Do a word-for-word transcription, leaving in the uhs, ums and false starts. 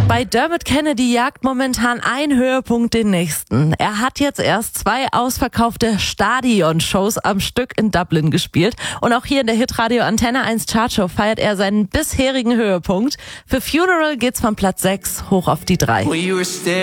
Bei Dermot Kennedy jagt momentan ein Höhepunkt den nächsten. Er hat jetzt erst zwei ausverkaufte Stadion-Shows am Stück in Dublin gespielt. Und auch hier in der Hitradio Antenne eins Chartshow feiert er seinen bisherigen Höhepunkt. Für Funeral geht's von Platz sechs hoch auf die drei.